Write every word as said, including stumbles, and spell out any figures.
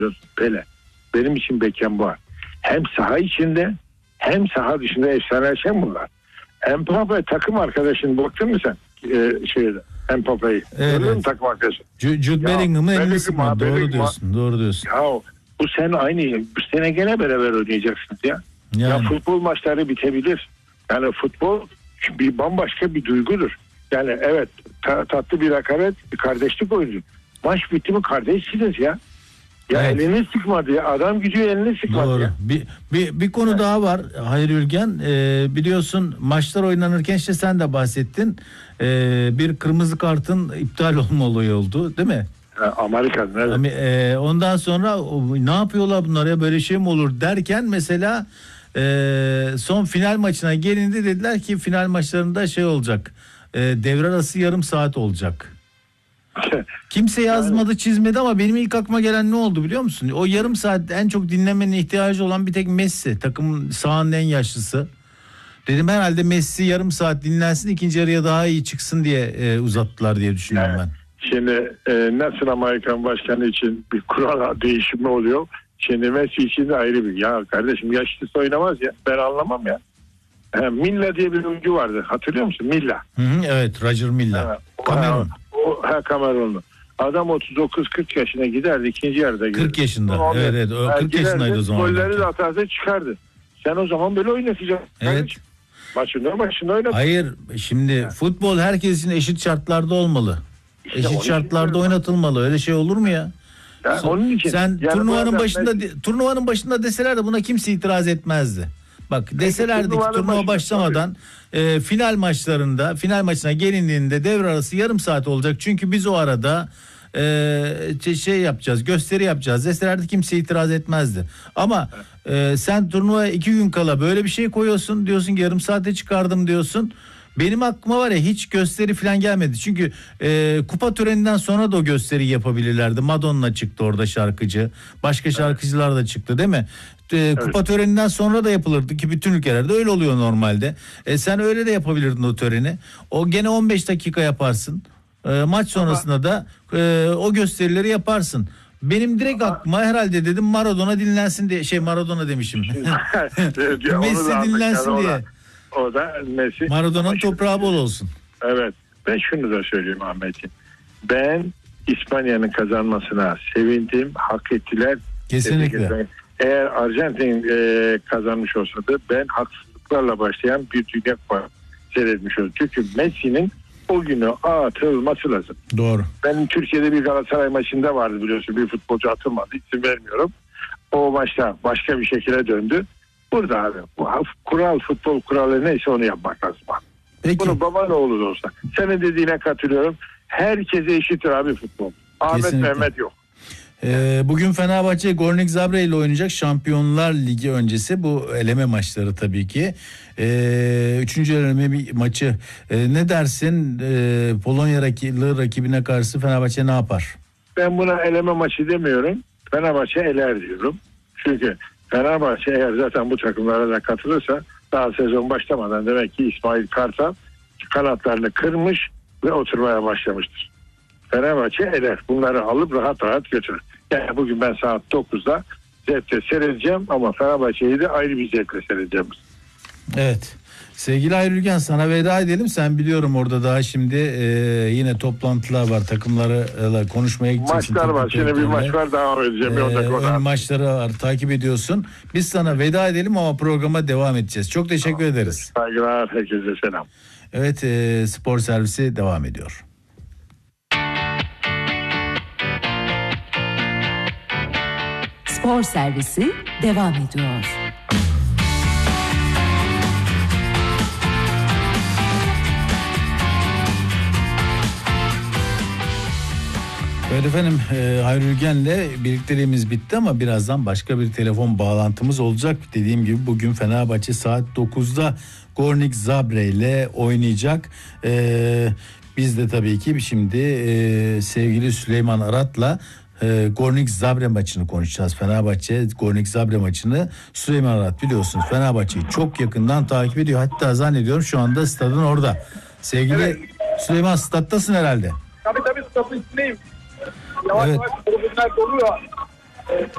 Pele. Benim için Beckenbauer. Hem saha içinde hem saha dışında efsane şey bunlar. Mbappe takım arkadaşın baktın mı sen? Ee, şeyde Mbappe'yi. Evet. Gördün mü takım arkadaşın? Jude Bellingham'ın elini sıkma. Doğru diyorsun. Doğru diyorsun. Ya bu sene aynı. Bu sene gene beraber oynayacaksınız ya. Yani. Ya futbol maçları bitebilir. Yani futbol bir bambaşka bir duygudur. Yani evet ta, tatlı bir hakaret, bir kardeşlik oyunu. Maç bitti mi kardeşsiniz ya. Ya evet. Elini sıkmadı ya. Adam gidiyor elini sıkmadı Doğru. ya. Bir, bir, bir konu evet. daha var Hayri Ülgen. Ee, biliyorsun maçlar oynanırken işte sen de bahsettin. Ee, bir kırmızı kartın iptal olma olayı oldu değil mi? Amerika'nın evet. Yani, e, ondan sonra ne yapıyorlar bunlar ya, böyle şey mi olur derken mesela e, son final maçına gelindi, dediler ki final maçlarında şey olacak, e, devre arası yarım saat olacak. Kimse yazmadı çizmedi ama benim ilk aklıma gelen ne oldu biliyor musun? O yarım saat en çok dinlemenin ihtiyacı olan bir tek Messi, takımın sahanın en yaşlısı. Dedim herhalde Messi yarım saat dinlensin, ikinci yarıya daha iyi çıksın diye e, uzattılar diye düşünüyorum yani, ben. Şimdi e, nasıl Amerikan başkanı için bir kural değişimi oluyor. Şimdi Messi için de ayrı bir. Ya kardeşim yaşlısı oynamaz ya. Ben anlamam ya. He, Milla diye bir oyuncu vardı. Hatırlıyor musun? Milla. Hı hı, evet, Roger Milla. Kamerun. O, ha, Kamerunlu. Adam otuz dokuz kırk yaşına giderdi. İkinci yarıda giderdi. kırk yaşında. Evet, evet. O kırk giderdi, yaşındaydı o zaman. Golleri de atarsa çıkardı. Sen o zaman böyle oynatacaksın. Evet. Kardeşim. Maçında maçında oynat. Hayır, şimdi ha. Futbol herkesin eşit şartlarda olmalı. İşte eşit şartlarda oynatılmalı. Öyle şey olur mu ya? Yani sen, onun için. Sen yani turnuvanın başında ben... turnuvanın başında deseler de buna kimse itiraz etmezdi. Bak deselerdi ki turnuva başlamadan e, final maçlarında, final maçına gelindiğinde devre arası yarım saat olacak. Çünkü biz o arada e, şey yapacağız, gösteri yapacağız deselerdi kimse itiraz etmezdi. Ama e, sen turnuvaya iki gün kala böyle bir şey koyuyorsun, diyorsun ki yarım saate çıkardım diyorsun. Benim aklıma var ya hiç gösteri falan gelmedi. Çünkü e, kupa töreninden sonra da o gösteriyi yapabilirlerdi. Madonna çıktı orada şarkıcı. Başka şarkıcılar da çıktı değil mi? E, evet. Kupa töreninden sonra da yapılırdı ki bütün ülkelerde öyle oluyor normalde. E, sen öyle de yapabilirdin o töreni. O gene on beş dakika yaparsın. E, maç sonrasında Ama... da e, o gösterileri yaparsın. Benim direkt Ama... aklıma herhalde dedim Maradona dinlensin diye. Şey Maradona demişim. Messi dinlensin diye. Ona. O da Messi. Maradona'nın toprağı bol olsun. Evet. Ben şunu da söyleyeyim Ahmetciğim. Ben İspanya'nın kazanmasına sevindim. Hak ettiler. Kesinlikle. Eğer Arjantin e, kazanmış olsaydı ben haksızlıklarla başlayan bir dünya kupası seyretmiş olurdum. Çünkü Messi'nin o günü atılması lazım. Doğru. Benim Türkiye'de bir Galatasaray maçında vardı biliyorsun. Bir futbolcu atılmadı. İsim vermiyorum. O maçta başka bir şekilde döndü. Burada abi bu kural, futbol kuralı neyse onu yapmak lazım. Peki. Bunu baban oğlu da olsa. Senin dediğine katılıyorum. Herkese eşittir abi futbol. Ahmet Kesinlikle. Mehmet yok. Ee, bugün Fenerbahçe Gornik Zabrze ile oynayacak Şampiyonlar Ligi öncesi bu eleme maçları tabii ki. Ee, üçüncü eleme bir maçı. Ee, ne dersin ee, Polonya rakibi, rakibine karşı Fenerbahçe ne yapar? Ben buna eleme maçı demiyorum. Fenerbahçe eler diyorum. Çünkü Fenerbahçe eğer zaten bu takımlara da katılırsa daha sezon başlamadan demek ki İsmail Kartal kanatlarını kırmış ve oturmaya başlamıştır. Fenerbahçe eder. Bunları alıp rahat rahat götürür. Yani bugün ben saat dokuzda zevkle seyredeceğim ama Fenerbahçe'yi de ayrı bir zevkle seyredeceğim. Evet. Sevgili Hayri Ülgen sana veda edelim. Sen biliyorum orada daha şimdi e, yine toplantılar var. Takımlarla konuşmaya gideceksin. Maçlar var. Şimdi bir maç var devam edeceğim. E, ön maçları var. Takip ediyorsun. Biz sana veda edelim ama programa devam edeceğiz. Çok teşekkür tamam. ederiz. Saygılar. Herkese selam. Evet e, spor servisi devam ediyor. Spor servisi devam ediyor. Evet efendim e, Hayri Ülgen'le birlikteliğimiz bitti ama birazdan başka bir telefon bağlantımız olacak. Dediğim gibi bugün Fenerbahçe saat dokuzda Gornik Zabrze ile oynayacak. E, biz de tabii ki şimdi e, sevgili Süleyman Arat'la e, Gornik Zabrze maçını konuşacağız. Fenerbahçe Gornik Zabrze maçını. Süleyman Arat biliyorsunuz Fenerbahçe'yi çok yakından takip ediyor. Hatta zannediyorum şu anda stadın orada. Sevgili evet. Süleyman stattasın herhalde. Tabii tabii stadın içindeyim. Yavaş evet. yavaş tribünler doluyor.